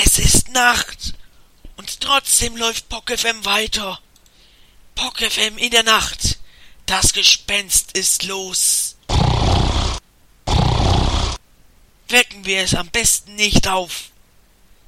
Es ist Nacht und trotzdem läuft POC FM weiter. POC FM in der Nacht. Das Gespenst ist los. Wecken wir es am besten nicht auf.